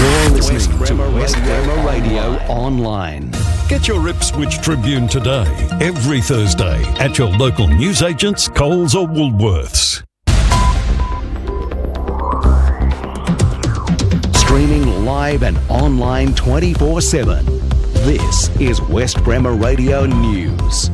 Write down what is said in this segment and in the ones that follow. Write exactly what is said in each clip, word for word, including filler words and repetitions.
You're listening to West Bremer Radio Online. Get your Ipswich Tribune today, every Thursday, at your local newsagents, Coles or Woolworths. Streaming live and online twenty-four seven. This is West Bremer Radio News.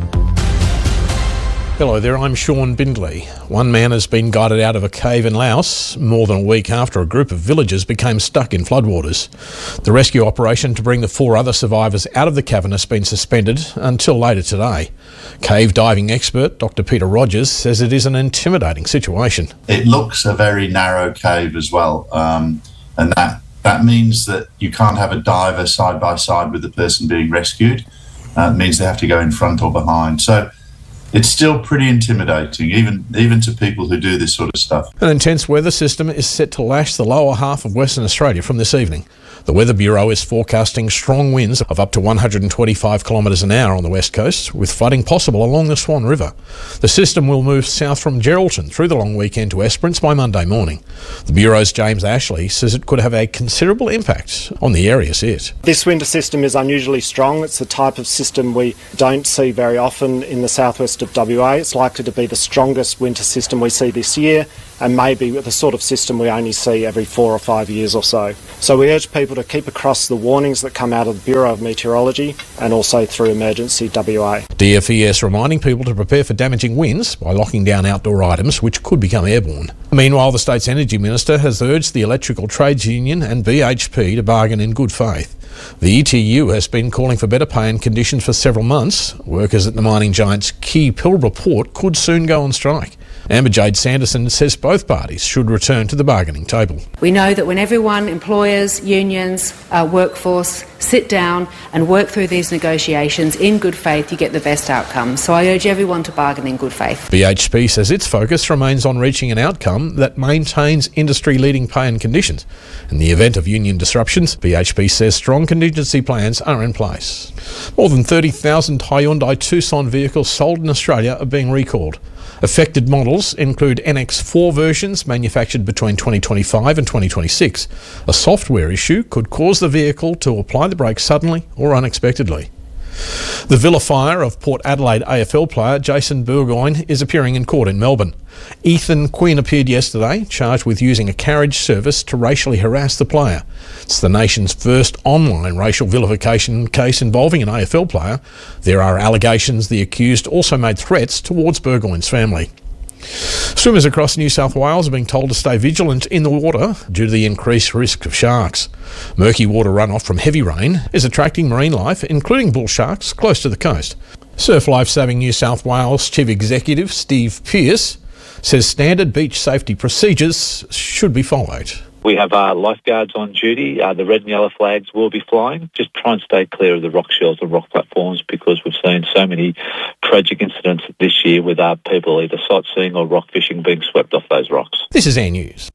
Hello there, I'm Sean Bindley. One man has been guided out of a cave in Laos more than a week after a group of villagers became stuck in floodwaters. The rescue operation to bring the four other survivors out of the cavern has been suspended until later today. Cave diving expert Doctor Peter Rogers says it is an intimidating situation. It looks a very narrow cave as well, um, and that, that means that you can't have a diver side by side with the person being rescued. Uh, it means they have to go in front or behind. So it's still pretty intimidating, even even to people who do this sort of stuff. An intense weather system is set to lash the lower half of Western Australia from this evening. The Weather Bureau is forecasting strong winds of up to one hundred twenty-five kilometres an hour on the west coast, with flooding possible along the Swan River. The system will move south from Geraldton through the long weekend to Esperance by Monday morning. The Bureau's James Ashley says it could have a considerable impact on the area set. This winter system is unusually strong. It's the type of system we don't see very often in the southwest of W A. It's likely to be the strongest winter system we see this year, and maybe the sort of system we only see every four or five years or so. So we urge people to keep across the warnings that come out of the Bureau of Meteorology and also through Emergency W A. D F E S reminding people to prepare for damaging winds by locking down outdoor items which could become airborne. Meanwhile, the state's Energy Minister has urged the Electrical Trades Union and B H P to bargain in good faith. The E T U has been calling for better pay and conditions for several months. Workers at the mining giant's Key Pilbara port could soon go on strike. Amber Jade Sanderson says both parties should return to the bargaining table. We know that when everyone, employers, unions, uh, workforce, sit down and work through these negotiations in good faith, you get the best outcome. So I urge everyone to bargain in good faith. B H P says its focus remains on reaching an outcome that maintains industry-leading pay and conditions. In the event of union disruptions, B H P says strong contingency plans are in place. More than thirty thousand Hyundai Tucson vehicles sold in Australia are being recalled. Affected models include N X four versions manufactured between twenty twenty-five and twenty twenty-six. A software issue could cause the vehicle to apply the brakes suddenly or unexpectedly. The vilifier of Port Adelaide A F L player Jason Burgoyne is appearing in court in Melbourne. Ethan Quinn appeared yesterday, charged with using a carriage service to racially harass the player. It's the nation's first online racial vilification case involving an A F L player. There are allegations the accused also made threats towards Burgoyne's family. Swimmers across New South Wales are being told to stay vigilant in the water due to the increased risk of sharks. Murky water runoff from heavy rain is attracting marine life, including bull sharks, close to the coast. Surf Life Saving New South Wales Chief Executive Steve Pearce says standard beach safety procedures should be followed. We have our lifeguards on duty. Uh, the red and yellow flags will be flying. Just try and stay clear of the rock shells and rock platforms, because we've seen so many tragic incidents this year with our people either sightseeing or rock fishing being swept off those rocks. This is Air News.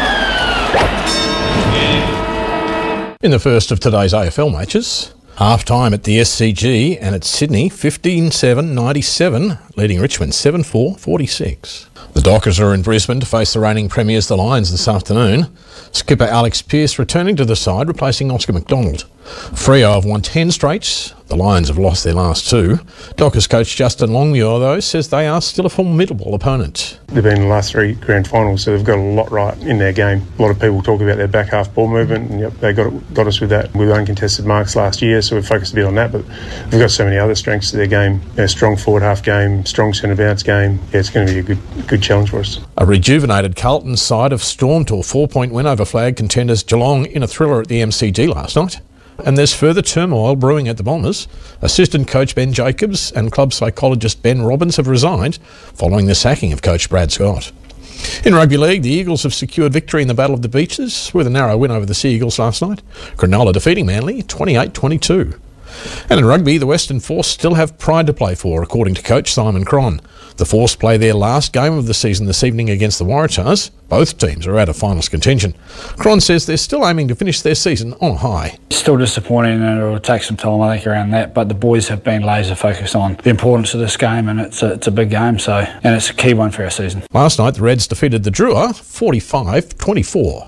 In the first of today's A F L matches, half-time at the S C G and at Sydney, fifteen seven ninety-seven, leading Richmond seven four forty-six. The Dockers are in Brisbane to face the reigning premiers, the Lions, this afternoon. Skipper Alex Pearce returning to the side, replacing Oscar McDonald. Freo have won ten straight. The Lions have lost their last two. Dockers coach Justin Longmuir, though, says they are still a formidable opponent. They've been in the last three grand finals, so they've got a lot right in their game. A lot of people talk about their back half ball movement, and yep, they got got us with that with uncontested marks last year, so we've focused a bit on that, but they've got so many other strengths to their game. You know, strong forward half game, strong centre bounce game. Yeah, it's going to be a good good challenge for us. A rejuvenated Carlton side have stormed to a four-point win over flag contenders Geelong in a thriller at the M C G last night. And there's further turmoil brewing at the Bombers. Assistant coach Ben Jacobs and club psychologist Ben Robbins have resigned following the sacking of coach Brad Scott. In rugby league, the Eagles have secured victory in the Battle of the Beaches with a narrow win over the Sea Eagles last night. Cronulla defeating Manly twenty-eight twenty-two. And in rugby, the Western Force still have pride to play for, according to coach Simon Cron. The Force play their last game of the season this evening against the Waratahs. Both teams are out of finals contention. Cron says they're still aiming to finish their season on a high. Still disappointing, and it'll take some time, I think, around that, but the boys have been laser focused on the importance of this game, and it's a, it's a big game, so and it's a key one for our season. Last night, the Reds defeated the Drua forty-five twenty-four.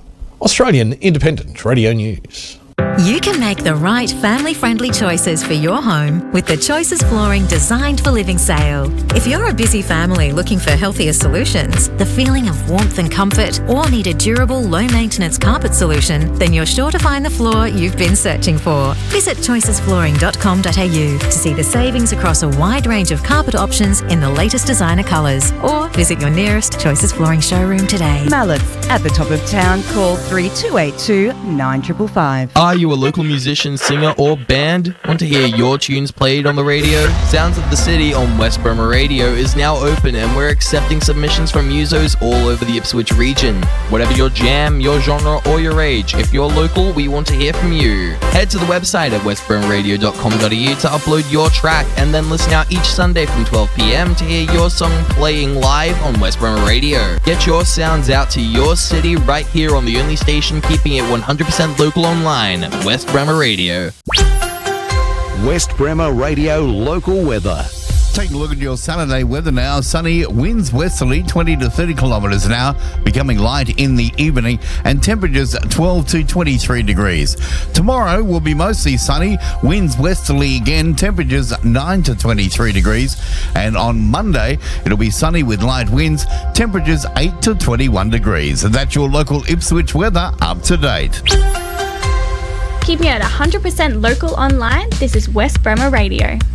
Australian Independent Radio News. You can make the right family-friendly choices for your home with the Choices Flooring Designed for Living sale. If you're a busy family looking for healthier solutions, the feeling of warmth and comfort, or need a durable, low-maintenance carpet solution, then you're sure to find the floor you've been searching for. Visit choices flooring dot com dot a u to see the savings across a wide range of carpet options in the latest designer colours, or visit your nearest Choices Flooring showroom today. Mallets at the top of town. Call three two eight two, nine five five. Are you a local musician, singer or band? Want to hear your tunes played on the radio? Sounds of the City on West Bremer Radio is now open, and we're accepting submissions from musos all over the Ipswich region. Whatever your jam, your genre or your age, if you're local, we want to hear from you. Head to the website at west bremer radio dot com dot a u to upload your track, and then listen out each Sunday from twelve p m to hear your song playing live on West Bremer Radio. Get your sounds out to your city right here on the only station keeping it one hundred percent local online, West Bremer Radio. West Bremer Radio local weather. Taking a look at your Saturday weather now. Sunny, winds westerly twenty to thirty kilometres an hour, becoming light in the evening, and temperatures twelve to twenty-three degrees. Tomorrow will be mostly sunny, winds westerly again, temperatures nine to twenty-three degrees. And on Monday, it'll be sunny with light winds, temperatures eight to twenty-one degrees. And that's your local Ipswich weather up to date. Keeping it one hundred percent local online, this is West Bremer Radio.